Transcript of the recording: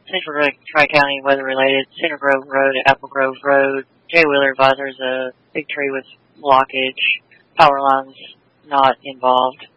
Central Tri-County weather-related, Center Grove Road, Apple Grove Road. Jay Wheeler advisors a big tree with blockage. Power lines not involved.